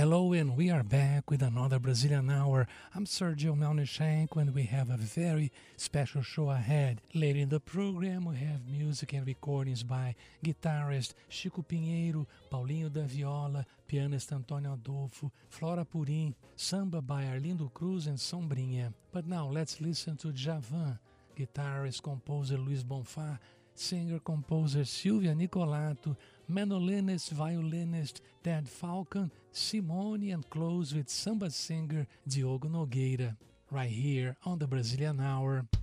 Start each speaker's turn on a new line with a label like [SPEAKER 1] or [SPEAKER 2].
[SPEAKER 1] Hello, and we are back with another Brazilian Hour. I'm Sergio Melnichenko, and we have a very special show ahead. Later in the program, we have music and recordings by guitarist Chico Pinheiro, Paulinho da Viola, pianist Antônio Adolfo, Flora Purim, samba by Arlindo Cruz and Sombrinha. But now let's listen to Djavan, guitarist, composer Luiz Bonfá, singer-composer Silvia Nicolato, mandolinist, violinist Ted Falcon, Simone, and close with samba singer Diogo Nogueira, right here on the Brazilian Hour.